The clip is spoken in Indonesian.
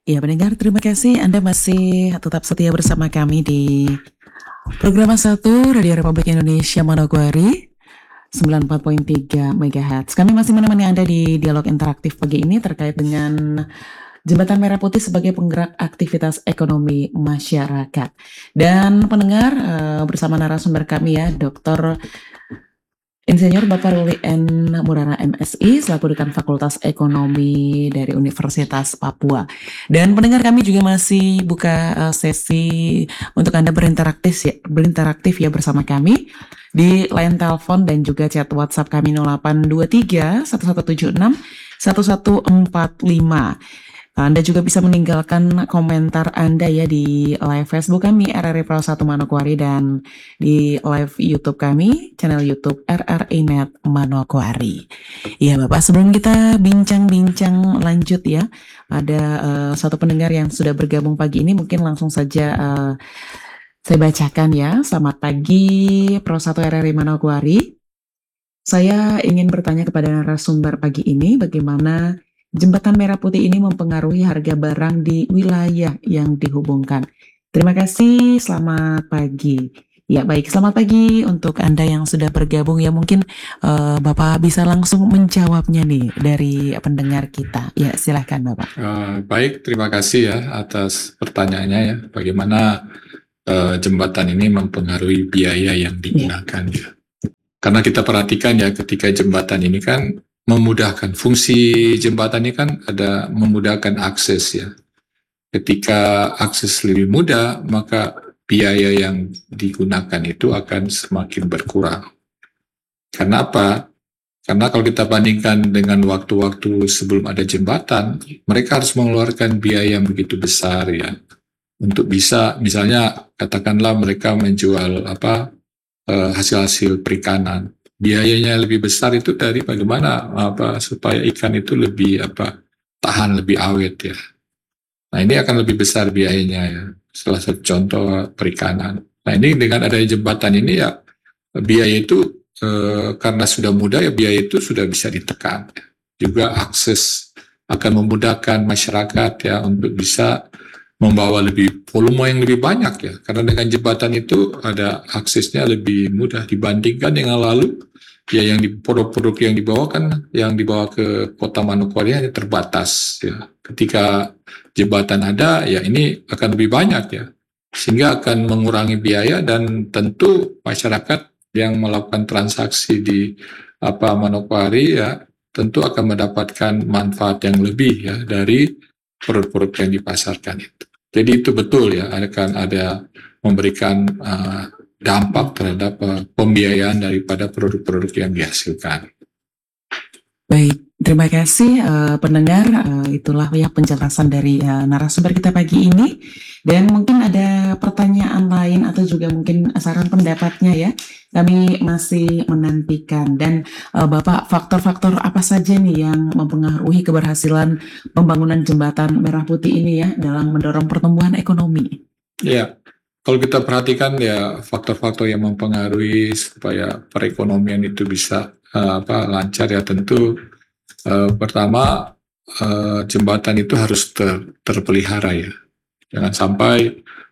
Ya, pendengar, terima kasih Anda masih tetap setia bersama kami di program satu Radio Republik Indonesia Manokwari 94.3 MHz. Kami masih menemani Anda di dialog interaktif pagi ini terkait dengan Jembatan Merah Putih sebagai penggerak aktivitas ekonomi masyarakat. Dan pendengar, bersama narasumber kami ya, Dr. Insinyur Bapak Ruli N. Murana MSI selaku Dekan Fakultas Ekonomi dari Universitas Papua. Dan pendengar, kami juga masih buka sesi untuk Anda berinteraktif ya bersama kami di line telepon dan juga chat WhatsApp kami 0823 1176 1145. Anda juga bisa meninggalkan komentar Anda ya di live Facebook kami RRI Pro 1 Manokwari dan di live YouTube kami, channel YouTube RRI Net Manokwari. Ya Bapak, sebelum kita bincang-bincang lanjut ya, ada satu pendengar yang sudah bergabung pagi ini, mungkin langsung saja saya bacakan ya. Selamat pagi Pro 1 RRI Manokwari. Saya ingin bertanya kepada narasumber pagi ini, bagaimana Jembatan Merah Putih ini mempengaruhi harga barang di wilayah yang dihubungkan. Terima kasih, selamat pagi. Ya baik, selamat pagi untuk Anda yang sudah bergabung ya. Mungkin Bapak bisa langsung menjawabnya nih dari pendengar kita. Ya silahkan Bapak. Baik, terima kasih ya atas pertanyaannya ya. Bagaimana jembatan ini mempengaruhi biaya yang digunakan ya. Karena kita perhatikan ya, ketika jembatan ini kan memudahkan, fungsi jembatan ini kan ada memudahkan akses ya. Ketika akses lebih mudah, maka biaya yang digunakan itu akan semakin berkurang. Karena apa? Karena kalau kita bandingkan dengan waktu-waktu sebelum ada jembatan, mereka harus mengeluarkan biaya yang begitu besar ya, untuk bisa, misalnya katakanlah mereka menjual hasil-hasil perikanan, biayanya lebih besar itu dari bagaimana supaya ikan itu lebih tahan, lebih awet ya. Nah ini akan lebih besar biayanya ya. Salah satu contoh perikanan. Nah ini dengan adanya jembatan ini ya, biaya itu karena sudah mudah ya, biaya itu sudah bisa ditekan. Juga akses akan memudahkan masyarakat ya untuk bisa membawa volume yang lebih banyak ya, karena dengan jembatan itu ada aksesnya lebih mudah dibandingkan dengan lalu ya, yang produk-produk yang dibawa ke kota Manokwari hanya terbatas ya. Ketika jembatan ada ya, ini akan lebih banyak ya, sehingga akan mengurangi biaya, dan tentu masyarakat yang melakukan transaksi di Manokwari ya tentu akan mendapatkan manfaat yang lebih ya dari produk-produk yang dipasarkan itu. Jadi itu betul ya, akan ada memberikan dampak terhadap pembiayaan daripada produk-produk yang dihasilkan. Baik, terima kasih pendengar. Itulah ya penjelasan dari narasumber kita pagi ini. Dan mungkin ada pertanyaan lain atau juga mungkin saran pendapatnya ya. Kami masih menantikan. Dan Bapak, faktor-faktor apa saja nih yang mempengaruhi keberhasilan pembangunan Jembatan Merah Putih ini ya dalam mendorong pertumbuhan ekonomi? Ya, kalau kita perhatikan ya, faktor-faktor yang mempengaruhi supaya perekonomian itu bisa lancar ya, tentu pertama jembatan itu harus terpelihara ya. Jangan sampai